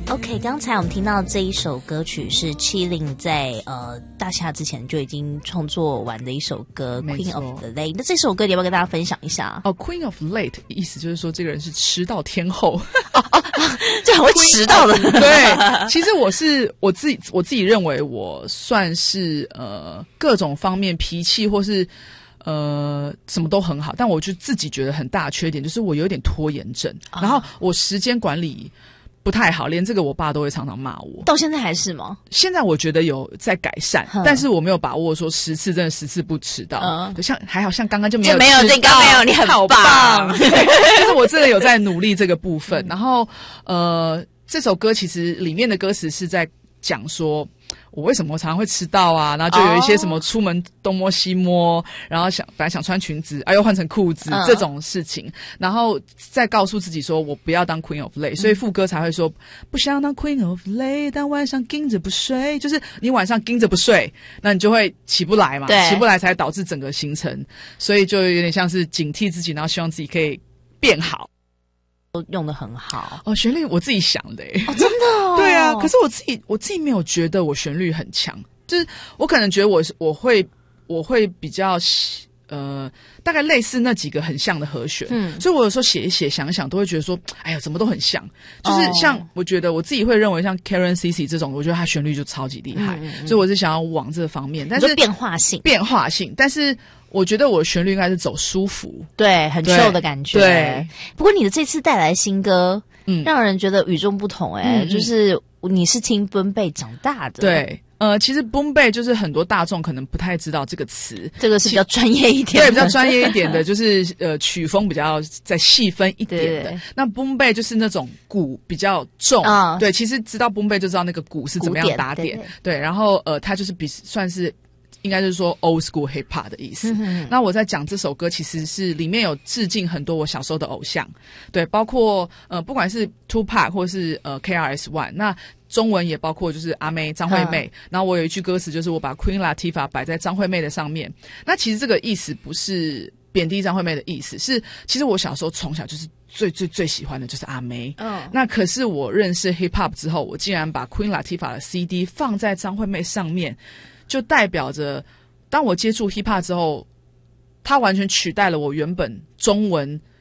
OK， 刚才我们听到这一首歌曲是Chillies在大夏之前就已经创作完的一首歌 Queen of the Late。那这首歌你要不要跟大家分享一下 ？Queen of Late 意思就是说这个人是迟到天后， 这很会迟到的。 对，其实我自己认为我算是各种方面脾气或是什么都很好，但我就自己觉得很大的缺点就是我有点拖延症，然后我时间管理不太好，连这个我爸都会常常骂我。 到现在还是吗？ 现在我觉得有在改善，但是我没有把握说10次真的10次不迟到。还好像刚刚就没有迟到， 没有，你很棒。 就是我真的有在努力这个部分。然后这首歌其实里面的歌词是在讲说我为什么常常会迟到啊，然后就有一些什么出门东摸西摸，然后本来想穿裙子又换成裤子这种事情，然后再告诉自己说我不要当 Queen of Late， 所以副歌才会说不想当 Queen of Late， 但晚上盯着不睡，就是你晚上盯着不睡，那你就会起不来嘛，起不来才导致整个行程，所以就有点像是警惕自己，然后希望自己可以变好。 都用得很好旋律我自己想的真的对啊，可是我自己没有觉得我旋律很强，就是我可能觉得我会比较大概类似那几个很像的和弦，所以我有时候写一写想一想都会觉得说哎呀怎么都很像，就是像我觉得我自己会认为像 Karen CC 这种，我觉得他旋律就超级厉害，所以我是想要往这方面，但是变化性， 但是我觉得我的旋律应该是走舒服， 对，很 chill 的感觉。 对， 不过你的这次带来新歌，让人觉得与众不同就是你是听 Boom Bap 长大的。 对，其实 Boom Bap 就是很多大众可能不太知道这个词， 这个是比较专业一点的， 对，比较专业一点的，就是曲风比较再细分一点的。那 Boom Bap 就是那种鼓比较重，对，其实知道 Boom Bap 就知道那个鼓是怎么样打点，对，然后它就是算是。应该就是说 old school hip hop 的意思。那我在讲这首歌，其实是里面有致敬很多我小时候的偶像，对，包括不管是 Tupac 或是KRS-One， 那中文也包括就是阿妹张惠妹。然后我有一句歌词就是我把 Queen Latifah 摆在张惠妹的上面。那其实这个意思不是贬低张惠妹的意思，是其实我小时候从小就是最喜欢的就是阿妹。那可是我认识 hip hop 之后，我竟然把 Queen Latifah 的 CD 放在张惠妹上面。就代表着当我接触 hiphop 之后，它完全取代了我原本中文